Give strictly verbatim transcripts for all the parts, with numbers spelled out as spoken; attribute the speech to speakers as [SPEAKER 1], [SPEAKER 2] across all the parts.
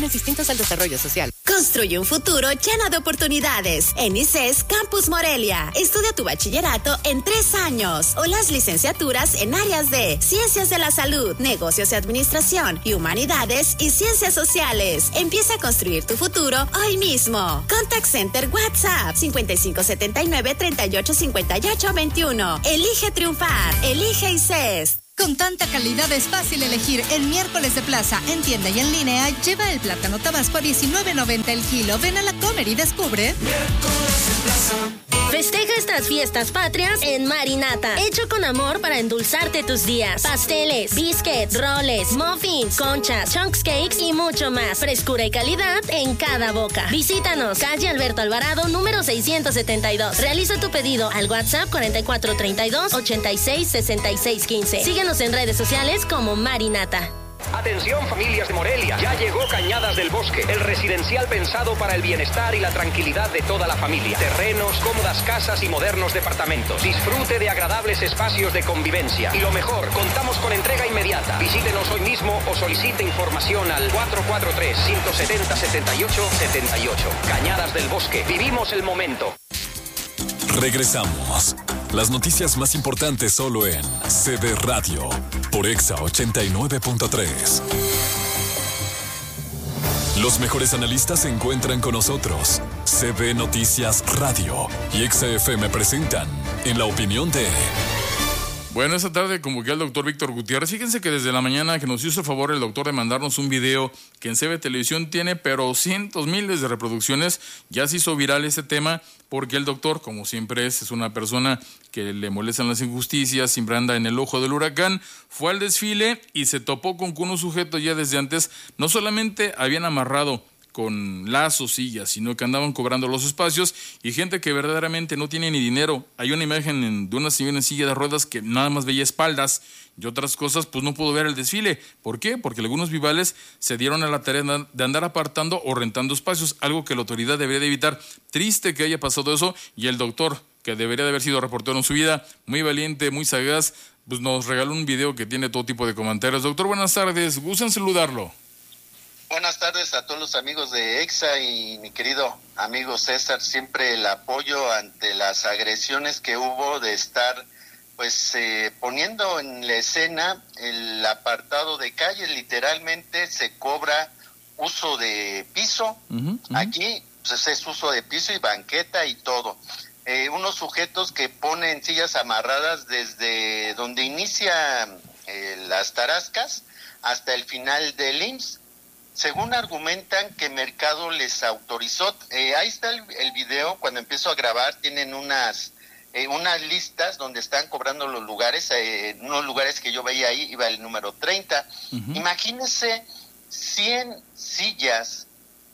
[SPEAKER 1] planes distintos al desarrollo social.
[SPEAKER 2] Construye un futuro lleno de oportunidades. En I C E S Campus Morelia. Estudia tu bachillerato en tres años o las licenciaturas en áreas de Ciencias de la Salud, Negocios y Administración y Humanidades y Ciencias Sociales. Empieza a construir tu futuro hoy mismo. Contact Center WhatsApp cincuenta y cinco setenta y nueve treinta y ocho cincuenta y ocho veintiuno. Elige triunfar. Elige I C E S.
[SPEAKER 3] Con tanta calidad es fácil elegir. El miércoles de plaza, en tienda y en línea, lleva el plátano tabasco a diecinueve noventa el kilo. Ven a la Comer y descubre.
[SPEAKER 4] Miércoles de plaza. Festeja estas fiestas patrias en Marinata. Hecho con amor para endulzarte tus días. Pasteles, biscuits, roles, muffins, conchas, chunks cakes y mucho más. Frescura y calidad en cada boca. Visítanos, calle Alberto Alvarado, número seiscientos setenta y dos. Realiza tu pedido al WhatsApp cuarenta y cuatro treinta y dos ochenta y seis sesenta y seis quince. Síguenos en redes sociales como Marinata.
[SPEAKER 5] Atención, familias de Morelia, ya llegó Cañadas del Bosque, el residencial pensado para el bienestar y la tranquilidad de toda la familia. Terrenos, cómodas casas y modernos departamentos. Disfrute de agradables espacios de convivencia. Y lo mejor, contamos con entrega inmediata. Visítenos hoy mismo o solicite información al cuatro cuatro tres, cinco siete cero, siete ocho siete ocho. Cañadas del Bosque, vivimos el momento.
[SPEAKER 6] Regresamos. Las noticias más importantes solo en C B Radio, por Exa ochenta y nueve punto tres. Los mejores analistas se encuentran con nosotros. C B Noticias Radio y Exa F M presentan En la Opinión de...
[SPEAKER 7] Bueno, esta tarde convoqué al doctor Víctor Gutiérrez. Fíjense que desde la mañana que nos hizo el favor el doctor de mandarnos un video que en C B Televisión tiene, pero cientos, miles de reproducciones. Ya se hizo viral este tema porque el doctor, como siempre es, es una persona que le molestan las injusticias, siempre anda en el ojo del huracán. Fue al desfile y se topó con que unos sujetos ya desde antes no solamente habían amarrado con lazos, sillas, sino que andaban cobrando los espacios y gente que verdaderamente no tiene ni dinero. Hay una imagen de una señora en silla de ruedas que nada más veía espaldas y otras cosas, pues no pudo ver el desfile. ¿Por qué? Porque algunos vivales se dieron a la tarea de andar apartando o rentando espacios, algo que la autoridad debería de evitar. Triste que haya pasado eso, y el doctor, que debería de haber sido reportero en su vida, muy valiente, muy sagaz, pues nos regaló un video que tiene todo tipo de comentarios. Doctor, buenas tardes, gusto en saludarlo.
[SPEAKER 8] Buenas tardes a todos los amigos de Exa y mi querido amigo César, siempre el apoyo ante las agresiones que hubo de estar pues eh, poniendo en la escena el apartado de calles. Literalmente se cobra uso de piso, uh-huh, uh-huh. Aquí pues, es uso de piso y banqueta y todo. Eh, unos sujetos que ponen sillas amarradas desde donde inicia eh, las tarascas hasta el final del I M S S. Según argumentan que Mercado les autorizó, eh, ahí está el, el video, cuando empiezo a grabar tienen unas eh, unas listas donde están cobrando los lugares, eh, unos lugares que yo veía ahí, iba el número treinta. Uh-huh. Imagínense cien sillas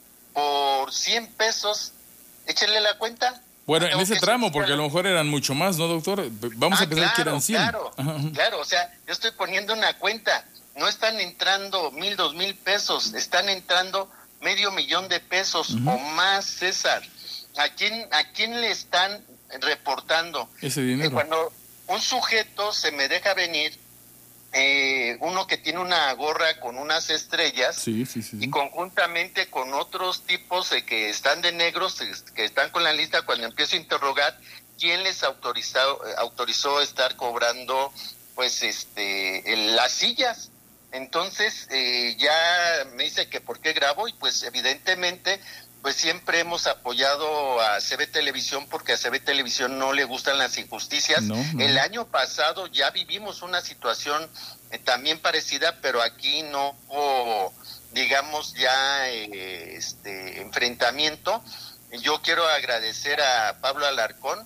[SPEAKER 8] por cien pesos, échenle la cuenta.
[SPEAKER 7] Bueno, en ese tramo, porque a lo mejor eran mucho más, ¿no, doctor? Vamos ah, a pensar claro, que eran cien.
[SPEAKER 8] Claro, uh-huh. claro, o sea, yo estoy poniendo una cuenta. No están entrando mil, dos mil pesos, están entrando medio millón de pesos uh-huh. o más, César. ¿A quién, a quién le están reportando?
[SPEAKER 7] Ese dinero.
[SPEAKER 8] Eh, cuando un sujeto se me deja venir, eh, uno que tiene una gorra con unas estrellas,
[SPEAKER 7] sí, sí, sí.
[SPEAKER 8] y conjuntamente con otros tipos eh, que están de negros, que están con la lista, cuando empiezo a interrogar, ¿quién les autorizó, autorizó estar cobrando pues este el, las sillas? Entonces eh, ya me dice que por qué grabo, y pues evidentemente pues siempre hemos apoyado a C B Televisión porque a C B Televisión no le gustan las injusticias. No, no. El año pasado ya vivimos una situación eh, también parecida, pero aquí no hubo, digamos, ya eh, este enfrentamiento. Yo quiero agradecer a Pablo Alarcón,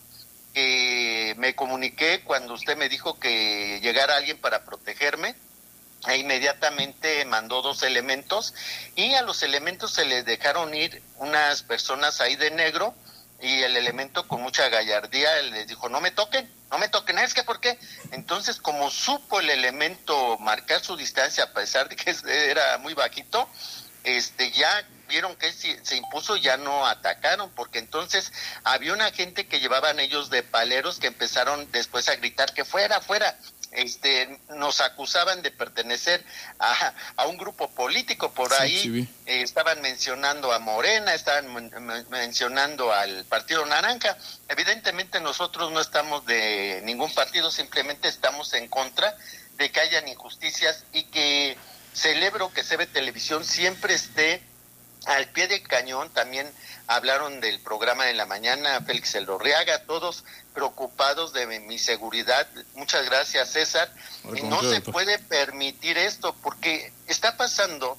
[SPEAKER 8] que me comuniqué cuando usted me dijo que llegara alguien para protegerme. E inmediatamente mandó dos elementos, y a los elementos se les dejaron ir unas personas ahí de negro, y el elemento con mucha gallardía les dijo, no me toquen, no me toquen, es que ¿por qué? Entonces, como supo el elemento marcar su distancia, a pesar de que era muy bajito, este ya vieron que se impuso, ya no atacaron, porque entonces había una gente que llevaban ellos de paleros que empezaron después a gritar que fuera, fuera. este, nos acusaban de pertenecer a, a un grupo político, por
[SPEAKER 7] Sí,
[SPEAKER 8] ahí
[SPEAKER 7] sí,
[SPEAKER 8] eh, estaban mencionando a Morena, estaban men- mencionando al Partido Naranja. Evidentemente nosotros no estamos de ningún partido, simplemente estamos en contra de que hayan injusticias y que celebro que C B Televisión siempre esté al pie del cañón. También hablaron del programa de la mañana, Félix Eldorriaga, todos preocupados de mi, mi seguridad. Muchas gracias, César.
[SPEAKER 7] Al
[SPEAKER 8] Y no
[SPEAKER 7] contrario,
[SPEAKER 8] se
[SPEAKER 7] doctor.
[SPEAKER 8] puede permitir esto, porque está pasando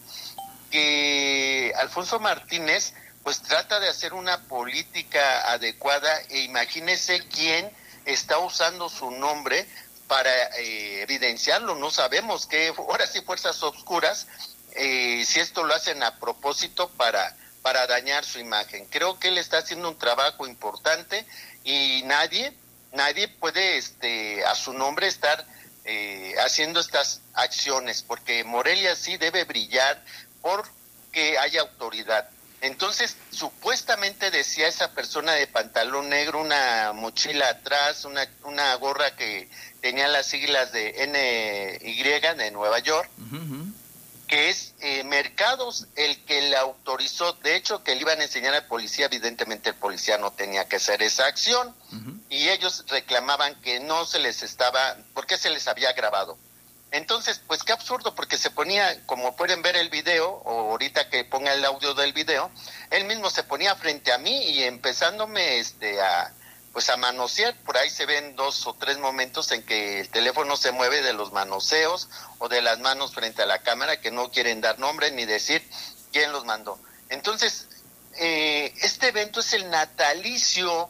[SPEAKER 8] que Alfonso Martínez pues trata de hacer una política adecuada, e imagínese quién está usando su nombre para eh, evidenciarlo. No sabemos qué, ahora sí, fuerzas oscuras, eh, si esto lo hacen a propósito para, para dañar su imagen. Creo que él está haciendo un trabajo importante y nadie, nadie puede este, a su nombre estar eh, haciendo estas acciones, porque Morelia sí debe brillar porque haya autoridad. Entonces, supuestamente decía esa persona de pantalón negro, una mochila atrás, una, una gorra que tenía las siglas de N Y de Nueva York,
[SPEAKER 7] Uh-huh, uh-huh.
[SPEAKER 8] que es eh, Mercados el que le autorizó, de hecho, que le iban a enseñar al policía. Evidentemente el policía no tenía que hacer esa acción,
[SPEAKER 7] Uh-huh.
[SPEAKER 8] y ellos reclamaban que no se les estaba, porque se les había grabado. Entonces, pues qué absurdo, porque se ponía, como pueden ver el video, o ahorita que ponga el audio del video, él mismo se ponía frente a mí y empezándome este a pues a manosear. Por ahí se ven dos o tres momentos en que el teléfono se mueve de los manoseos o de las manos frente a la cámara, que no quieren dar nombre ni decir quién los mandó. Entonces, eh, este evento es el natalicio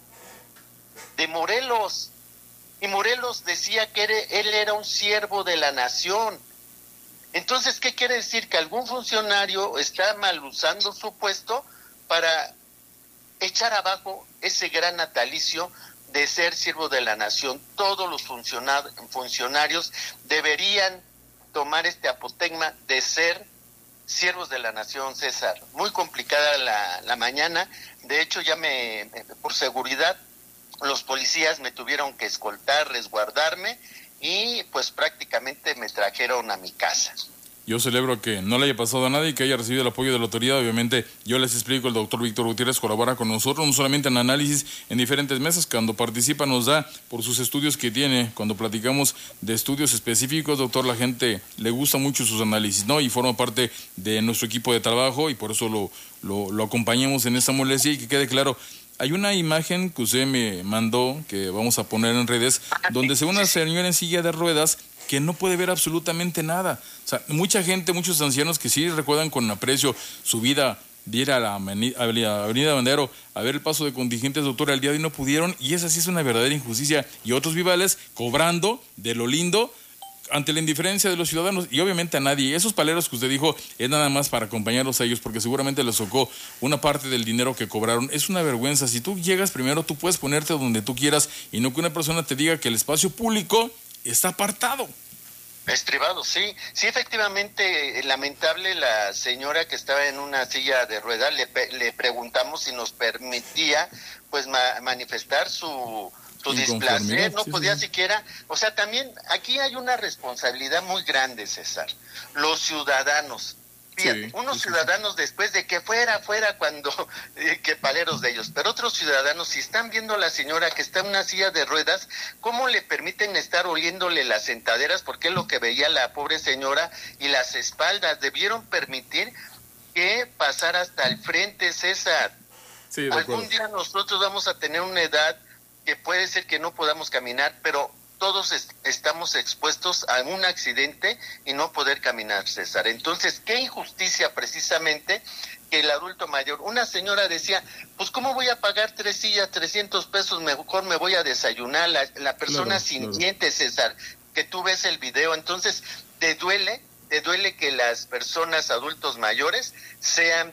[SPEAKER 8] de Morelos. Y Morelos decía que él era un siervo de la nación. Entonces, ¿qué quiere decir? Que algún funcionario está mal usando su puesto para echar abajo ese gran natalicio de ser siervo de la nación. Todos los funcionar- funcionarios deberían tomar este apotegma de ser siervos de la nación, César. Muy complicada la, la mañana. De hecho, ya me, por seguridad, los policías me tuvieron que escoltar, resguardarme, y pues prácticamente me trajeron a mi casa.
[SPEAKER 7] Yo celebro que no le haya pasado a nadie y que haya recibido el apoyo de la autoridad. Obviamente, yo les explico, el doctor Víctor Gutiérrez colabora con nosotros, no solamente en análisis, en diferentes mesas. Cuando participa nos da por sus estudios que tiene. Cuando platicamos de estudios específicos, doctor, la gente le gusta mucho sus análisis, ¿no? Y forma parte de nuestro equipo de trabajo, y por eso lo, lo, lo acompañamos en esta molestia. Y que quede claro, hay una imagen que usted me mandó, que vamos a poner en redes, donde se ve una señora en silla de ruedas que no puede ver absolutamente nada. O sea, mucha gente, muchos ancianos que sí recuerdan con aprecio su vida de ir a la Avenida Bandero a ver el paso de contingentes, doctor, al día de hoy no pudieron, y esa sí es una verdadera injusticia. Y otros vivales cobrando de lo lindo ante la indiferencia de los ciudadanos, y obviamente a nadie. Esos paleros que usted dijo es nada más para acompañarlos a ellos, porque seguramente les tocó una parte del dinero que cobraron. Es una vergüenza. Si tú llegas primero, tú puedes ponerte donde tú quieras, y no que una persona te diga que el espacio público está apartado.
[SPEAKER 8] Estribado, sí. Sí, efectivamente, lamentable. La señora que estaba en una silla de ruedas, le, le preguntamos si nos permitía pues ma- manifestar su... su displacer, no
[SPEAKER 7] sí,
[SPEAKER 8] podía
[SPEAKER 7] sí.
[SPEAKER 8] siquiera, o sea, también aquí hay una responsabilidad muy grande, César. Los ciudadanos, fíjate,
[SPEAKER 7] Sí,
[SPEAKER 8] unos
[SPEAKER 7] sí, sí.
[SPEAKER 8] ciudadanos después de que fuera, fuera cuando, eh, que paleros de ellos, pero otros ciudadanos, si están viendo a la señora que está en una silla de ruedas, ¿cómo le permiten estar oliéndole las sentaderas? Porque es lo que veía la pobre señora, y las espaldas. Debieron permitir que pasara hasta el frente, César.
[SPEAKER 7] Sí, de
[SPEAKER 8] Algún
[SPEAKER 7] acuerdo.
[SPEAKER 8] día nosotros vamos a tener una edad que puede ser que no podamos caminar, pero todos est- estamos expuestos a un accidente y no poder caminar, César. Entonces, qué injusticia precisamente que el adulto mayor, una señora decía, pues ¿cómo voy a pagar tres sillas, trescientos pesos? Mejor me voy a desayunar. La, la persona
[SPEAKER 7] Claro,
[SPEAKER 8] sin
[SPEAKER 7] claro.
[SPEAKER 8] dientes, César, que tú ves el video, entonces te duele, te duele que las personas adultos mayores sean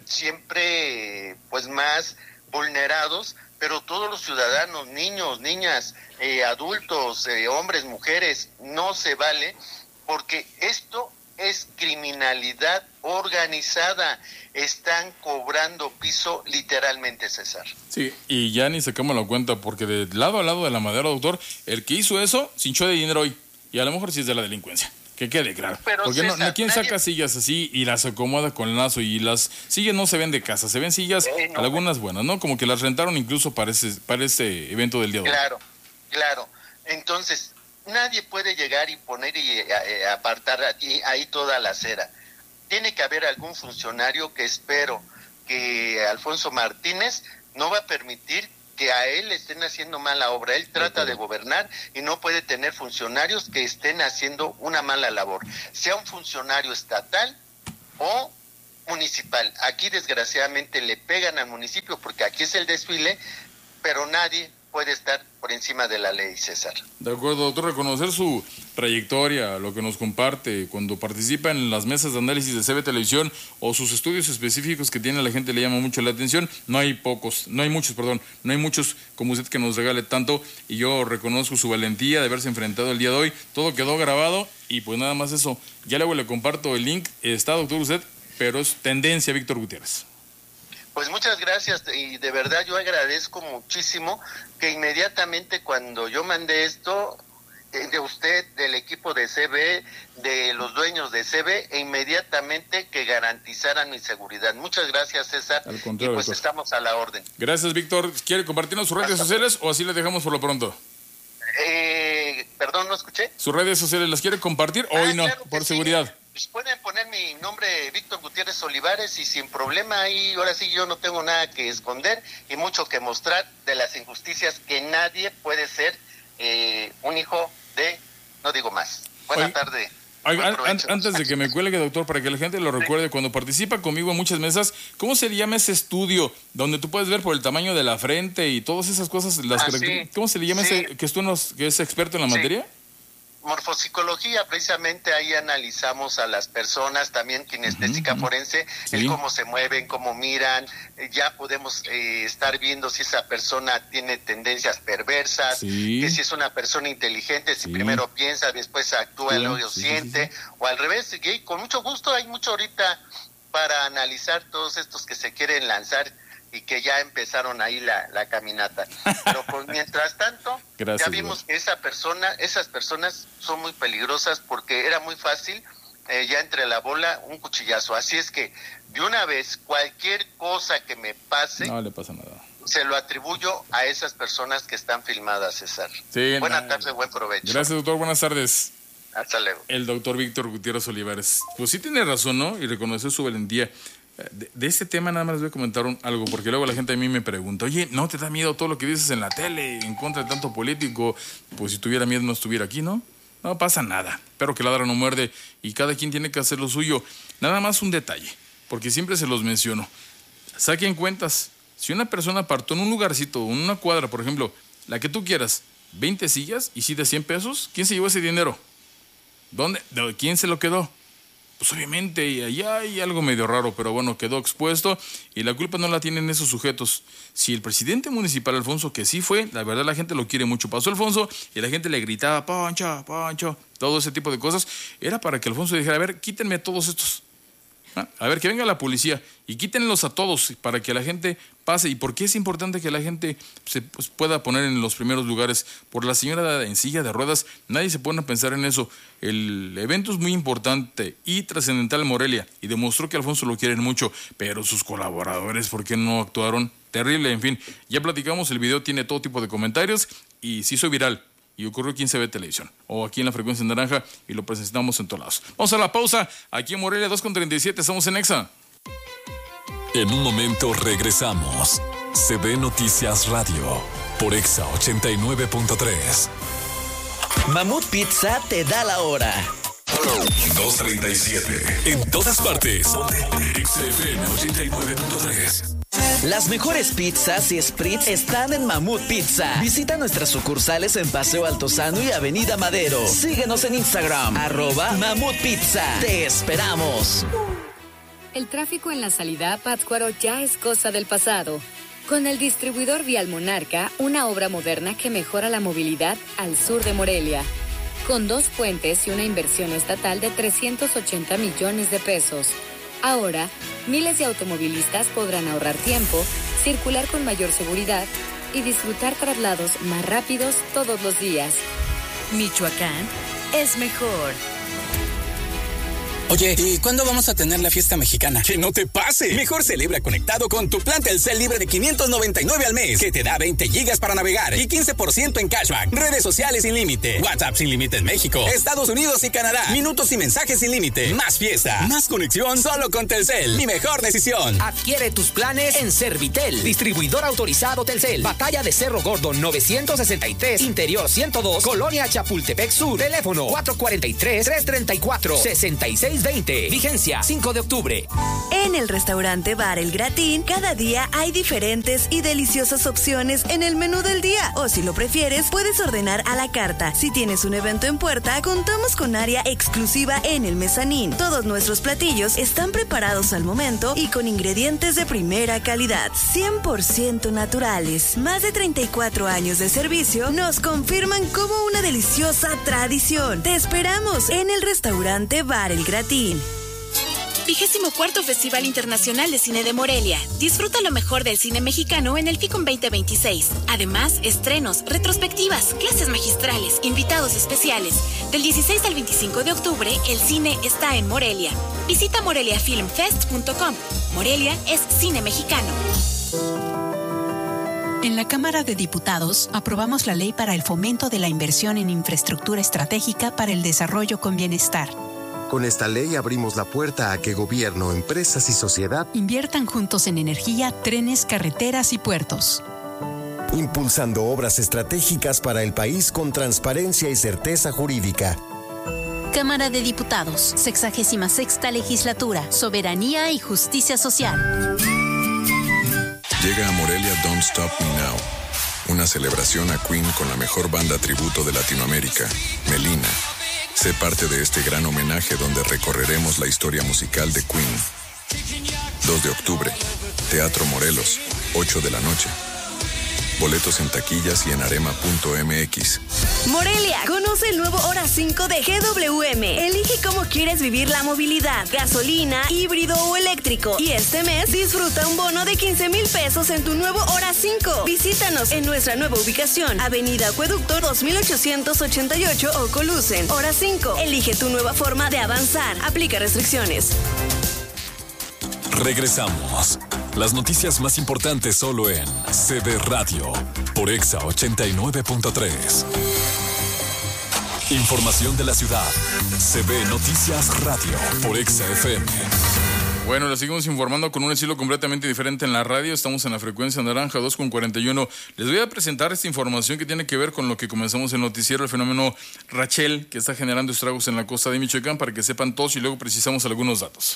[SPEAKER 8] siempre pues más vulnerados, pero todos los ciudadanos, niños, niñas, eh, adultos, eh, hombres, mujeres, no se vale, porque esto es criminalidad organizada. Están cobrando piso literalmente, César.
[SPEAKER 7] Sí, y ya ni sacamos la cuenta, porque de lado a lado de la madera, doctor, el que hizo eso se hinchó de dinero hoy. y a lo mejor sí es de la delincuencia. Que quede claro.
[SPEAKER 8] Pero
[SPEAKER 7] porque
[SPEAKER 8] César,
[SPEAKER 7] no, ¿quién
[SPEAKER 8] nadie...
[SPEAKER 7] saca sillas así y las acomoda con lazo? Y las sillas no se ven de casa, se ven sillas, eh, no, algunas buenas, ¿no? Como que las rentaron incluso para ese, para ese evento del día de hoy.
[SPEAKER 8] Claro, claro. Entonces, nadie puede llegar y poner y eh, apartar aquí, ahí toda la acera. Tiene que haber algún funcionario que espero que Alfonso Martínez no va a permitir que a él le estén haciendo mala obra. Él trata de gobernar y no puede tener funcionarios que estén haciendo una mala labor, sea un funcionario estatal o municipal. Aquí desgraciadamente le pegan al municipio porque aquí es el desfile, pero nadie puede estar por encima de la ley, César.
[SPEAKER 7] De acuerdo, doctor, reconocer su trayectoria, lo que nos comparte cuando participa en las mesas de análisis de C B Televisión o sus estudios específicos que tiene, la gente le llama mucho la atención. No hay pocos, no hay muchos, perdón, no hay muchos como usted que nos regale tanto, y yo reconozco su valentía de haberse enfrentado el día de hoy. Todo quedó grabado y pues nada más eso. Ya luego le comparto el link. Está, doctor, usted, pero es tendencia Víctor Gutiérrez.
[SPEAKER 8] Pues muchas gracias, y de verdad yo agradezco muchísimo que inmediatamente cuando yo mandé esto, de usted, del equipo de C B, de los dueños de C B, e inmediatamente que garantizaran mi seguridad. Muchas gracias, César.
[SPEAKER 7] Al contrario,
[SPEAKER 8] y pues
[SPEAKER 7] doctor,
[SPEAKER 8] estamos a la orden.
[SPEAKER 7] Gracias, Víctor. ¿Quiere compartirnos sus redes Hasta sociales o así le dejamos por lo pronto?
[SPEAKER 8] Eh, perdón, no escuché.
[SPEAKER 7] ¿Sus redes sociales las quiere compartir o
[SPEAKER 8] ah,
[SPEAKER 7] hoy no,
[SPEAKER 8] claro
[SPEAKER 7] por
[SPEAKER 8] sí.
[SPEAKER 7] seguridad?
[SPEAKER 8] Pues pueden poner mi nombre, Víctor Gutiérrez Olivares, y sin problema ahí, ahora sí yo no tengo nada que esconder y mucho que mostrar de las injusticias, que nadie puede ser eh, un hijo de, no digo más. Buena Oye, tarde.
[SPEAKER 7] Oye, an, an, antes de que me cuelgue, doctor, para que la gente lo recuerde, sí, cuando participa conmigo en muchas mesas, ¿cómo se llama ese estudio donde tú puedes ver por el tamaño de la frente y todas esas cosas? Las ah, sí. ¿Cómo se le llama sí. ese que, tú nos, que es experto en la sí. materia?
[SPEAKER 8] Morfopsicología, precisamente ahí analizamos a las personas, también kinestésica uh-huh. forense, sí. el cómo se mueven, cómo miran, eh, ya podemos eh, estar viendo si esa persona tiene tendencias perversas, sí. que si es una persona inteligente, si sí. primero piensa, después actúa, sí. luego sí, siente, sí, sí. o al revés, y con mucho gusto, hay mucho ahorita para analizar todos estos que se quieren lanzar y que ya empezaron ahí la, la caminata. Pero pues mientras tanto, Gracias, ya vimos güey. que esa persona, esas personas son muy peligrosas porque era muy fácil, eh, ya entre la bola, un cuchillazo. Así es que, de una vez, cualquier cosa que me pase,
[SPEAKER 7] no le pasa nada,
[SPEAKER 8] se lo atribuyo a esas personas que están filmadas, César.
[SPEAKER 7] Sí,
[SPEAKER 8] Buenas tardes, buen provecho.
[SPEAKER 7] Gracias, doctor, buenas tardes.
[SPEAKER 8] Hasta luego.
[SPEAKER 7] El doctor Víctor Gutiérrez Olivares. Pues sí tiene razón, ¿no? Y reconocer su valentía. De, de este tema nada más les voy a comentar un, algo, porque luego la gente a mí me pregunta, oye, ¿no te da miedo todo lo que dices en la tele en contra de tanto político? Pues si tuviera miedo no estuviera aquí, ¿no? No pasa nada, pero que ladra no muerde y cada quien tiene que hacer lo suyo. Nada más un detalle, porque siempre se los menciono. Saquen cuentas. Si una persona apartó en un lugarcito, en una cuadra, por ejemplo, la que tú quieras, veinte sillas y si de cien pesos, ¿quién se llevó ese dinero? ¿Dónde? ¿Quién se lo quedó? Pues obviamente, y allá hay algo medio raro, pero bueno, quedó expuesto y la culpa no la tienen esos sujetos. Si el presidente municipal, Alfonso, que sí fue, la verdad la gente lo quiere mucho, pasó Alfonso y la gente le gritaba, Poncho, Poncho, todo ese tipo de cosas, era para que Alfonso dijera, a ver, quítenme a todos estos. ¿Ah? A ver, que venga la policía y quítenlos a todos para que la gente pase. ¿Y por qué es importante que la gente se pues, pueda poner en los primeros lugares? Por la señora en silla de ruedas, nadie se pone a pensar en eso. El evento es muy importante y trascendental en Morelia y demostró que Alfonso lo quieren mucho, pero sus colaboradores, ¿por qué no actuaron? Terrible, en fin. Ya platicamos, el video tiene todo tipo de comentarios y se hizo viral. Y ocurrió aquí en C B Televisión, o aquí en la frecuencia naranja, y lo presentamos en todos lados. Vamos a la pausa, aquí en Morelia dos con treinta y siete, estamos en Exa.
[SPEAKER 6] En un momento regresamos. C B Noticias Radio, por Exa ochenta y nueve punto tres.
[SPEAKER 1] Mamut Pizza te da la hora.
[SPEAKER 6] dos treinta y siete. En todas partes. Exa F M ochenta y nueve punto tres.
[SPEAKER 1] Las mejores pizzas y spritz están en Mamut Pizza. Visita nuestras sucursales en Paseo Altozano y Avenida Madero. Síguenos en Instagram, arroba Mamut Pizza. Te esperamos.
[SPEAKER 9] El tráfico en la salida a Pátzcuaro ya es cosa del pasado. Con el distribuidor vial Monarca, una obra moderna que mejora la movilidad al sur de Morelia. Con dos puentes y una inversión estatal de trescientos ochenta millones de pesos. Ahora, miles de automovilistas podrán ahorrar tiempo, circular con mayor seguridad y disfrutar traslados más rápidos todos los días.
[SPEAKER 10] Michoacán
[SPEAKER 3] es mejor.
[SPEAKER 10] Oye, ¿y cuándo vamos a tener la fiesta mexicana?
[SPEAKER 11] ¡Que no te pase! Mejor celebra conectado con tu plan Telcel libre de quinientos noventa y nueve al mes, que te da veinte gigas para navegar y quince por ciento en cashback. Redes sociales sin límite, WhatsApp sin límite en México, Estados Unidos y Canadá. Minutos y mensajes sin límite. Más fiesta, más conexión solo con Telcel. Mi mejor decisión.
[SPEAKER 12] Adquiere tus planes en Servitel, distribuidor autorizado Telcel. Batalla de Cerro Gordo novecientos sesenta y tres, Interior ciento dos, Colonia Chapultepec Sur. Teléfono cuatro cuatro tres, tres tres cuatro, seis seis veinte. Vigencia cinco de octubre.
[SPEAKER 13] En el restaurante Bar El Gratín, cada día hay diferentes y deliciosas opciones en el menú del día. O si lo prefieres, puedes ordenar a la carta. Si tienes un evento en puerta, contamos con área exclusiva en el mezanín. Todos nuestros platillos están preparados al momento y con ingredientes de primera calidad, cien por ciento naturales. Más de treinta y cuatro años de servicio nos confirman como una deliciosa tradición. Te esperamos en el restaurante Bar El Gratín.
[SPEAKER 14] Vigésimo cuarto Festival Internacional de Cine de Morelia. Disfruta lo mejor del cine mexicano en el FICOM veinte veintiséis. Además, estrenos, retrospectivas, clases magistrales, invitados especiales. Del dieciséis al veinticinco de octubre, el cine está en Morelia. Visita morelia film fest punto com. Morelia es cine mexicano.
[SPEAKER 15] En la Cámara de Diputados aprobamos la ley para el fomento de la inversión en infraestructura estratégica para el desarrollo con bienestar.
[SPEAKER 16] Con esta ley abrimos la puerta a que gobierno, empresas y sociedad
[SPEAKER 15] inviertan juntos en energía, trenes, carreteras y puertos.
[SPEAKER 16] Impulsando obras estratégicas para el país con transparencia y certeza jurídica.
[SPEAKER 15] Cámara de Diputados, sexagésima sexta legislatura, soberanía y justicia social.
[SPEAKER 17] Llega a Morelia Don't Stop Me Now, una celebración a Queen con la mejor banda tributo de Latinoamérica, Melina. Sé parte de este gran homenaje donde recorreremos la historia musical de Queen. dos de octubre, Teatro Morelos, ocho de la noche. Boletos en taquillas y en arema punto m x.
[SPEAKER 13] Morelia, conoce el nuevo Hora cinco de G W M. Elige cómo quieres vivir la movilidad, gasolina, híbrido o eléctrico. Y este mes disfruta un bono de quince mil pesos en tu nuevo Hora cinco. Visítanos en nuestra nueva ubicación, Avenida Acueducto dos mil ochocientos ochenta y ocho o Colusen. Hora cinco, elige tu nueva forma de avanzar. Aplica restricciones.
[SPEAKER 6] Regresamos. Las noticias más importantes solo en C B Radio por Exa ochenta y nueve punto tres. Información de la ciudad. C B Noticias Radio por Exa F M.
[SPEAKER 7] Bueno, les seguimos informando con un estilo completamente diferente en la radio. Estamos en la frecuencia naranja dos con cuarenta y uno. Les voy a presentar esta información que tiene que ver con lo que comenzamos el noticiero, el fenómeno Rachel, que está generando estragos en la costa de Michoacán, para que sepan todos y luego precisamos algunos datos.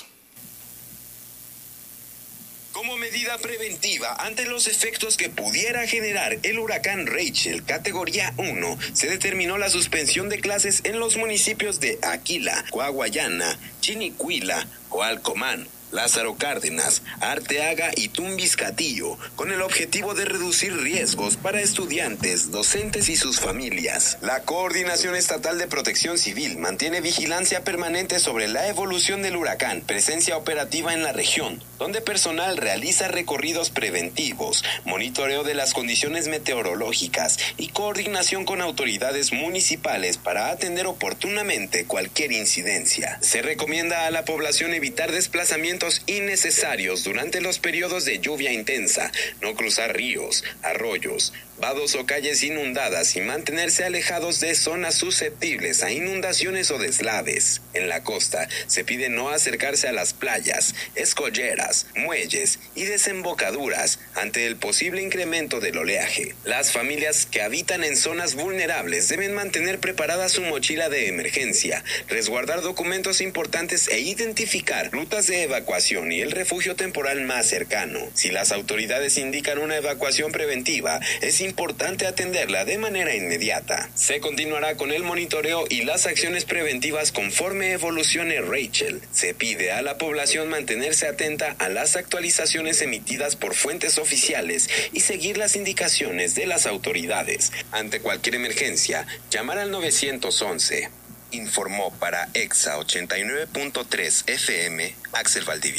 [SPEAKER 18] Como medida preventiva ante los efectos que pudiera generar el huracán Rachel categoría uno, se determinó la suspensión de clases en los municipios de Aquila, Coahuayana, Chinicuila, Coalcomán, Lázaro Cárdenas, Arteaga y Tumbiscatillo, con el objetivo de reducir riesgos para estudiantes, docentes y sus familias. La Coordinación Estatal de Protección Civil mantiene vigilancia permanente sobre la evolución del huracán, presencia operativa en la región, donde personal realiza recorridos preventivos, monitoreo de las condiciones meteorológicas y coordinación con autoridades municipales para atender oportunamente cualquier incidencia. Se recomienda a la población evitar desplazamientos innecesarios durante los periodos de lluvia intensa, no cruzar ríos, arroyos, vados o calles inundadas y mantenerse alejados de zonas susceptibles a inundaciones o deslaves. En la costa se pide no acercarse a las playas, escolleras, muelles y desembocaduras ante el posible incremento del oleaje. Las familias que habitan en zonas vulnerables deben mantener preparada su mochila de emergencia, resguardar documentos importantes e identificar rutas de evacuación y el refugio temporal más cercano. Si las autoridades indican una evacuación preventiva, es importante atenderla de manera inmediata. Se continuará con el monitoreo y las acciones preventivas conforme evolucione Rachel. Se pide a la población mantenerse atenta a las actualizaciones emitidas por fuentes oficiales y seguir las indicaciones de las autoridades. Ante cualquier emergencia, llamar al nueve once. Informó para Exa ochenta y nueve punto tres F M Axel Valdivia.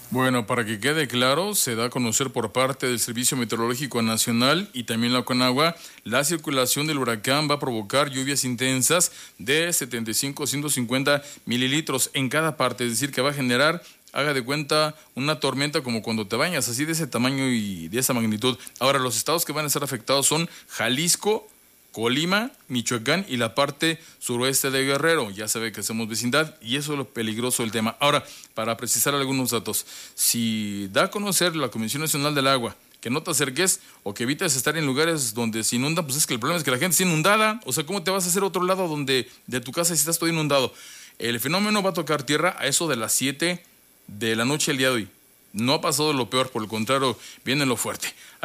[SPEAKER 7] Bueno, para que quede claro, se da a conocer por parte del Servicio Meteorológico Nacional y también la Conagua, la circulación del huracán va a provocar lluvias intensas de setenta y cinco a ciento cincuenta mililitros en cada parte, es decir, que va a generar, haga de cuenta, una tormenta como cuando te bañas, así de ese tamaño y de esa magnitud. Ahora, los estados que van a estar afectados son Jalisco, Colima, Michoacán y la parte suroeste de Guerrero. Ya sabe que somos vecindad y eso es lo peligroso del tema. Ahora, para precisar algunos datos, si da a conocer la Comisión Nacional del Agua que no te acerques o que evites estar en lugares donde se inundan, pues es que el problema es que la gente está inundada. O sea, ¿cómo te vas a hacer a otro lado donde de tu casa si estás todo inundado? El fenómeno va a tocar tierra a eso de las siete de la noche el día de hoy. No ha pasado lo peor, por el contrario, viene lo fuerte.